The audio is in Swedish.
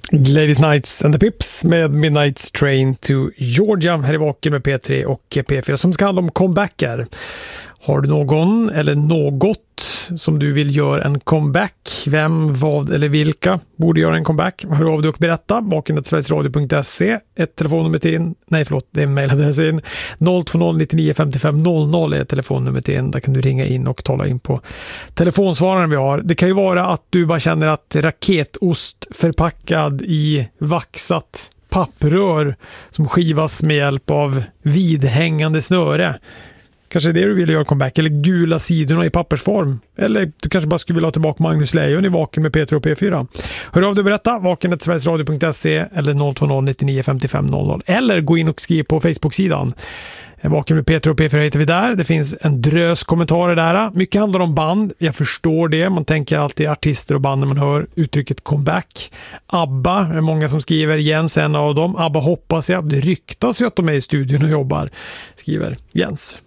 Gladys Knights and the Pips med Midnight's Train to Georgia. Här är Vaken med P3 och P4 som ska handla om comebacker. Har du någon eller något som du vill göra en comeback? Vem, vad eller vilka borde göra en comeback? Hör av dig och berätta. vaken@sverigesradio.se. Ett telefonnummer till in. Nej, förlåt, det är en mejladress in. 020 99 55 00 är telefonnummer till in. Där kan du ringa in och tala in på telefonsvararen vi har. Det kan ju vara att du bara känner att raketost förpackad i vaxat papprör som skivas med hjälp av vidhängande snöre. Kanske det du vill göra comeback, eller gula sidorna i pappersform. Eller du kanske bara skulle vilja ha tillbaka Magnus Lejon i Vaken med P3 och P4. Hör av dig och berätta, vaken@sverigesradio.se eller 020 99 55 00. Eller gå in och skriv på Facebook-sidan. Vaken med P3 och P4 heter vi där. Det finns en drös kommentarer där. Mycket handlar om band, jag förstår det. Man tänker alltid artister och band när man hör uttrycket comeback. ABBA, det är många som skriver. Jens är en av dem. ABBA hoppas jag. Det ryktas ju att de är i studion och jobbar, skriver Jens.